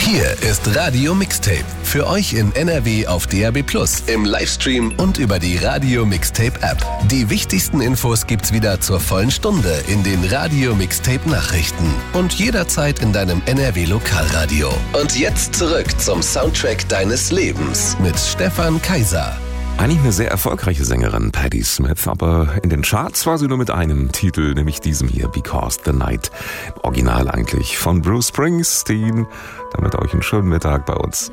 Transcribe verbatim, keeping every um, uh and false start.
Hier ist Radio Mixtape. Für euch in N R W auf D A B plus, im Livestream und über die Radio Mixtape App. Die wichtigsten Infos gibt's wieder zur vollen Stunde in den Radio Mixtape Nachrichten und jederzeit in deinem N R W Lokalradio. Und jetzt zurück zum Soundtrack deines Lebens mit Stefan Kaiser. Eigentlich eine sehr erfolgreiche Sängerin, Patti Smith, aber in den Charts war sie nur mit einem Titel, nämlich diesem hier, Because the Night. Im Original eigentlich von Bruce Springsteen. Damit euch einen schönen Mittag bei uns.